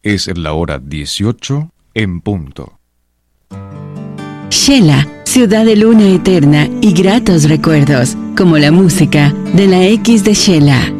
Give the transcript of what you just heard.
Es la hora 18 en punto. Shela, ciudad de luna eterna y gratos recuerdos, como la música de la X de Shela.